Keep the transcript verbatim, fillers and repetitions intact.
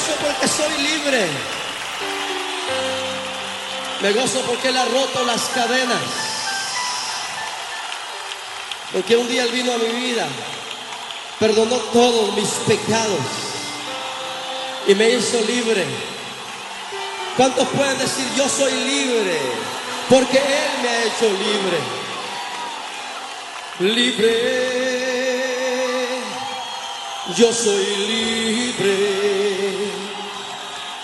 gozo porque soy libre. Me gozo porque Él ha roto las cadenas. Porque un día Él vino a mi vida, perdonó todos mis pecados y me hizo libre. ¿Cuántos pueden decir yo soy libre? Porque Él me ha hecho libre. Libre, yo soy libre.